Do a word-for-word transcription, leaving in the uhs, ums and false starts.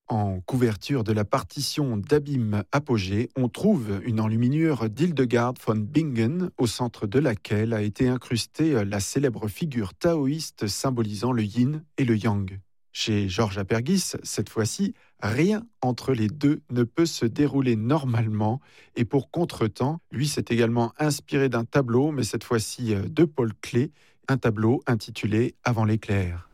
En couverture de la partition d'Abîme Apogée, on trouve une enluminure d'Hildegard von Bingen, au centre de laquelle a été incrustée la célèbre figure taoïste symbolisant le yin et le yang. Chez Georges Apergis, cette fois-ci, rien entre les deux ne peut se dérouler normalement, et pour contretemps, lui s'est également inspiré d'un tableau, mais cette fois-ci de Paul Klee, un tableau intitulé Avant l'éclair.